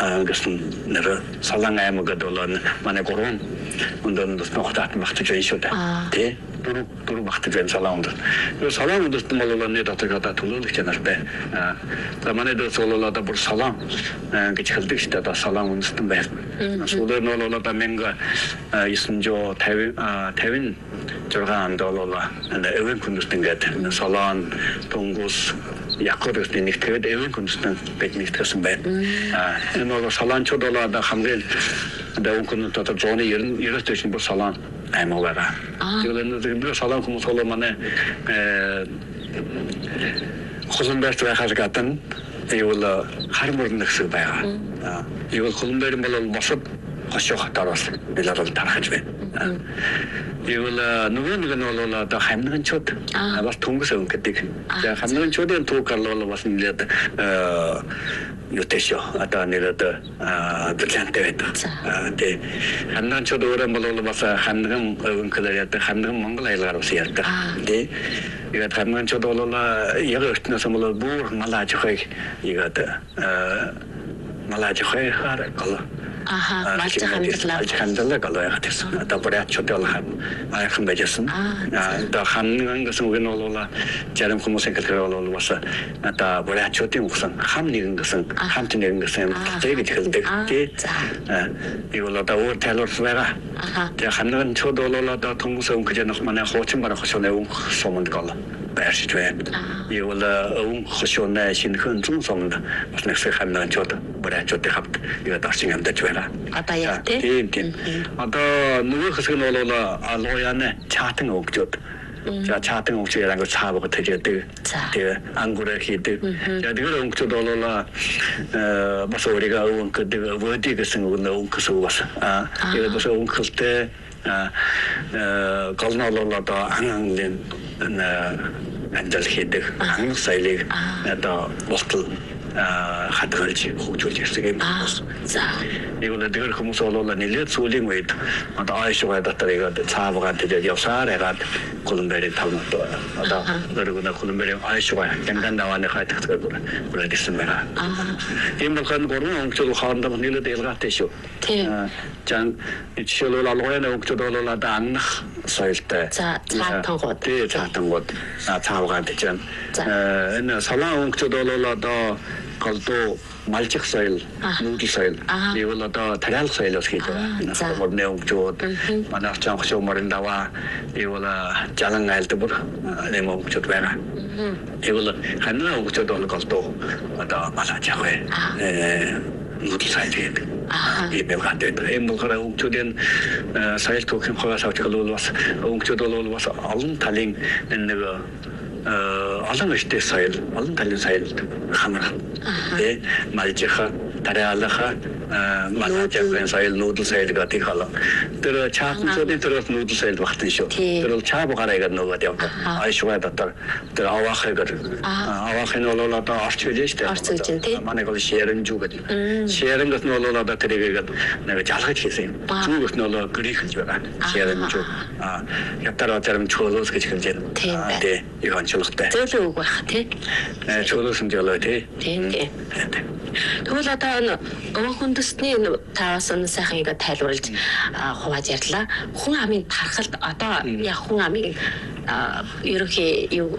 그것은 내가 살랑아야 먹어도는 만에 그런 운동은 너무 막트 줘이셔다. 네. 도로 막트 된 살랑도. 그 살랑도 말로는 내가 다가 돌을 있잖아. 아, 그만에도 솔로라다 볼 살랑. 그 철들 시다다 살랑은 쓰던 배. 솔로노로다 맹가 있음죠 대윈 저가 안 돌아라. 근데 에븐 군스팅 같은 살랑 동고스 약거를 nicht gehört ewen kunsten bet nicht treffen bet no salan chodola da hamgel da unkun tata zone yerin station bu salan aymolara yolun bu salan kum solomane khuzunberst ve harkatan yola harmurun kısı bayağı yol khuzunberin bolol basıp hoşoq taras bilarol tarhajbe 이거라 누구는 올라라 다 함는 첫 아마 통고서 그때 자 함는 초된 도kar로로 왔는데 요테쇼 아다 내려다 들한테도 데 함는 초도 오래 몰로 와서 함는 그들한테 함는 몽글라이라고 시었다 데 이거 함는 초도 올라 이거 있나서 몰로 부 말아주고 이거다 말아주고 하라 걸로 아하, 맞지 한달라 걸어야 됐어. 다 버려 초대를 아 큰배졌음. 다 하는 것은 우리 놀러라. 자름 como 생각하러 와서 다 버려 초대 무슨 함는 것은 함트는 것은 되게 되게 이걸로 다 오텔로 쓰다가 자 하는 초도로라 다 통구성 그저 너만에 호칭 바로 호셔내 소문 걸어. 배시돼. 이걸로 호셔내 신큰 중성다. 무슨 색 하는 초도 버려 초대 합 이거 다시 하면 되죠. 아다야테 아다 누구 그서 놀러라 알로야네 차팅 옥죠 자 차팅 옥죠라는 거 차보고 되게들 그 안구를 히들 자 이거 옥죠 놀러라 무슨 우리가 그 어디 그 생각은 그서 와서 이거 무슨 옥때 걸나올라다 안한된 안절 히들 안 사이리 다 버틀 하드걸지 호주지 쓰게 먹었어. 이거는 내가 그무서로는 일년 소링 웨이트. 아다 아이쇼가 다더리가 차보한테 여사래가 콜롬베리 타운도. 아다 그러고나 콜롬베리 아이쇼가 약간 나와네 하이트 그래 됐습니다. 이만큼 거는 엄청 한다면 일을 대가 되죠. 장 이치로라 로에는 옥조도로라다 안 살때 차탄 것. 네, 차탄 것. 차보한테 전 살랑 옥조도로라다 걸도 말직 사일, 누디 사일, 이걸로 더 다량 사일을 쓰죠. 그런데 옥조 만약 장소 말인다와 이걸로 자랑 갈때 뭐 내가 옥조 되나. 이걸로 하나 옥조도 걸도 더 맞아져요. 누디 사일 이 배가 되다. 뭐가 옥조된 사일 토큰 거기서 저걸로 와서 옥조도 와서 알은 달링 내가 알은 것이 사일, 알은 달린 사일 하면 네 말지가 다래알라가 말자는 사일 누드 사일 같이 가라. 그 차는 저기 들어서 누드 사일 같은 쇼. 그 차보 가라가 누가 되어. 아이쇼가 됐다. 그 아와해가 아와해는 올라다 아르치제스테. 만에 그 쉐어는 주고. 쉐어는 것 올라다 되게 내가 잘 하겠어요. 중국 올라 그리고 줘라. 쉐어는 주. 옆따라처럼 초도스 같이 그제. 네. 이건 줄었대. 저도 그 같아. 초도스 줄었대. 네. Тэгвэл хүндэсний таасан сайханыг тайлбарлаж хувааж ярьлаа. Хүн амын тархалт одоо яг хүн амын ерөнхий юу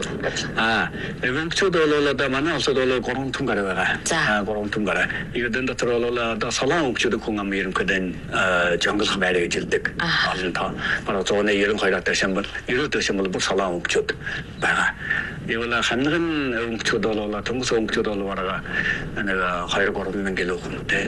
эвенчу얼лоо манай улсадоо гурван тун гараа байгаа. Гурван тун гараа. Игдэн доторолоо да салаан өвчөд хүн ам ерөнхийдөө жонглох байраа гэж хэлдэг. Олон та манай зооны 92 дэшембер 90 дэшембер бүр салаан өвчөд байгаа. 이거는 한는 웅초도로라 동서 웅초도로라가 내가 2-3명 길로인데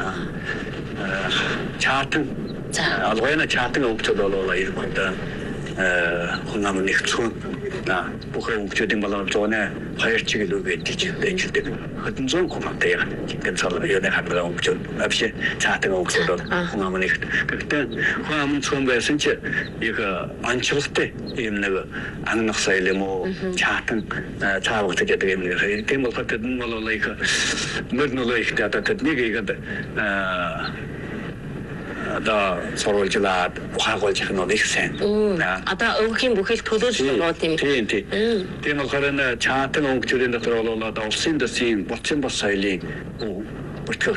차트 알고는 차트 웅초도로라 이렇게 혼나면 익촌 나 보고 웅초된 말로 전에 하여치기 로게 되지데 같은 좀 고맙대요. 괜찮아요. 연애 하는 웅초 없이 차트 웅초도 혼나면 그때 혼나면 처음 봤을 때 이거 안 쳤을 때 이거 안 넣었어요. 뭐 차트 차하고 되게 되는 거. 때문에 같은 말로 이거 뭐는 이거 다 이거 다 서로 지나 화고 지는 어디서 아다 어긴 목을 도도지는 어때? 때문에 그러나 차트 웅초된 데로라 다 없인데 신 멋진 버사일이 뭐